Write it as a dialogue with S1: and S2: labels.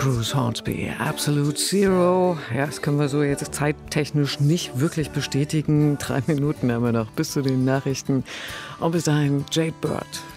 S1: Bruce Hornsby, Absolute Zero. Ja, das können wir so jetzt zeittechnisch nicht wirklich bestätigen. 3 Minuten haben wir noch bis zu den Nachrichten. Und bis dahin, Jade Bird.